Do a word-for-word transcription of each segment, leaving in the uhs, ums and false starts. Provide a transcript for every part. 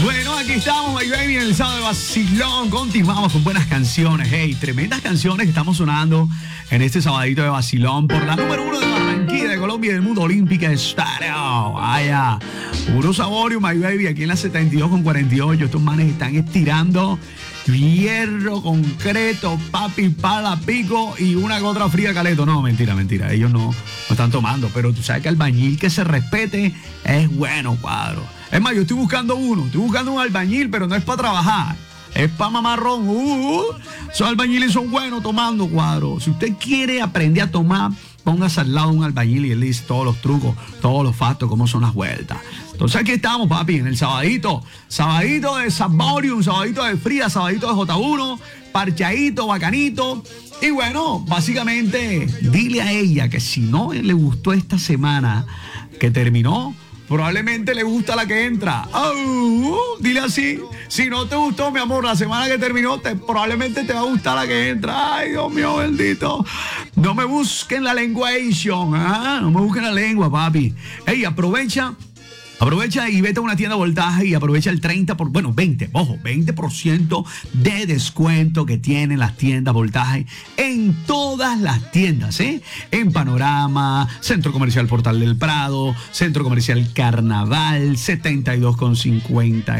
Bueno, aquí estamos, my baby, en el sábado de vacilón. Continuamos con buenas canciones. Hey, tremendas canciones que estamos sonando en este sabadito de vacilón por la número uno de Barranquilla, de Colombia y del mundo, Olímpica Estéreo. Vaya, puro saborio, my baby, aquí en la setenta y dos con cuarenta y ocho. Estos manes están estirando hierro, concreto, papi, pala, pico y una que otra fría caleto. No, mentira, mentira. Ellos no, no están tomando, pero tú sabes que albañil que se respete es bueno, cuadro. Es más, yo estoy buscando uno, estoy buscando un albañil, pero no es para trabajar, es para mamarrón. Uh, esos albañiles son buenos tomando, cuadro. Si usted quiere aprender a tomar, póngase al lado de un albañil y él dice todos los trucos, todos los factos, cómo son las vueltas. Entonces aquí estamos, papi, en el sabadito. Sabadito de Saborium, sabadito de Fría, sabadito de J uno, parchadito, bacanito. Y bueno, básicamente, dile a ella que si no le gustó esta semana que terminó, probablemente le gusta la que entra. Oh, dile así. Si no te gustó, mi amor, la semana que terminó, te, probablemente te va a gustar la que entra. Ay, Dios mío, bendito. No me busquen la lenguation, ¿ah? No me busquen la lengua, papi. Ey, aprovecha. Aprovecha y vete a una tienda Voltaje y aprovecha el treinta por, bueno, veinte, ojo, veinte por ciento de descuento que tienen las tiendas Voltaje en todas las tiendas, ¿eh? En Panorama, Centro Comercial Portal del Prado, Centro Comercial Carnaval, setenta y dos con cincuenta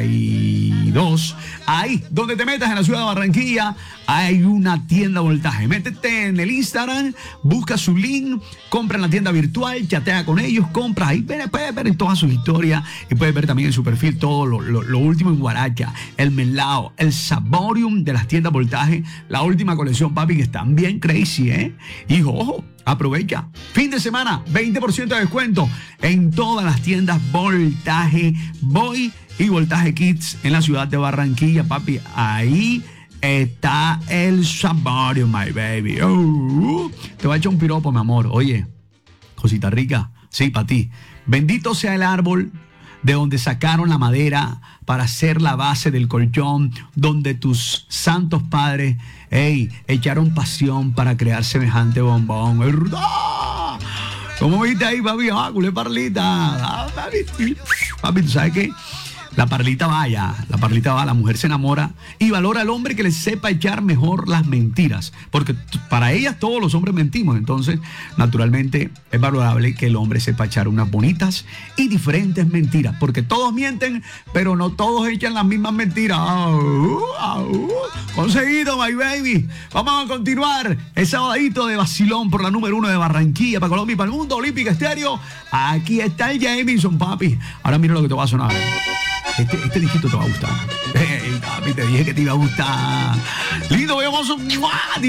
y dos. Ahí, donde te metas en la ciudad de Barranquilla, hay una tienda Voltaje. Métete en el Instagram, busca su link, compra en la tienda virtual, chatea con ellos, compra ahí, puedes ver en todas sus historias. Y puedes ver también en su perfil todo lo, lo, lo último en Guaracha, el melao, el saborium de las tiendas Voltaje, la última colección, papi, que están bien crazy, ¿eh? Y ojo, aprovecha, fin de semana, veinte por ciento de descuento en todas las tiendas Voltaje Boy y Voltaje Kids en la ciudad de Barranquilla, papi. Ahí está el saborium, my baby. Uh, te voy a echar un piropo, mi amor. Oye, cosita rica, sí, para ti. Bendito sea el árbol de donde sacaron la madera para hacer la base del colchón, donde tus santos padres, hey, echaron pasión para crear semejante bombón. ¿Verdad? ¿Cómo viste ahí, papi? Ah, culé parlita. Ah, papi. Papi, ¿tú sabes qué? La parlita vaya, la parlita va, la mujer se enamora y valora al hombre que le sepa echar mejor las mentiras, porque t- para ellas todos los hombres mentimos, entonces naturalmente es valorable que el hombre sepa echar unas bonitas y diferentes mentiras, porque todos mienten, pero no todos echan las mismas mentiras. Au, au. Conseguido, my baby. Vamos a continuar el sabadito de vacilón por la número uno de Barranquilla, para Colombia y para el mundo, Olímpica Estéreo. Aquí está el Jamison, papi. Ahora mira lo que te va a sonar. Este, este disquito te va a gustar. Hey, papi, te dije que te iba a gustar. Lindo, hermoso.